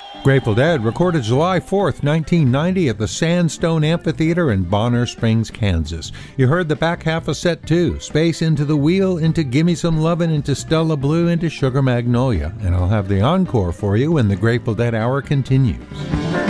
Grateful Dead recorded July 4th, 1990 at the Sandstone Amphitheater in Bonner Springs, Kansas. You heard the back half of set 2, Space into the Wheel, into Gimme Some Lovin', into Stella Blue, into Sugar Magnolia. And I'll have the encore for you when the Grateful Dead Hour continues.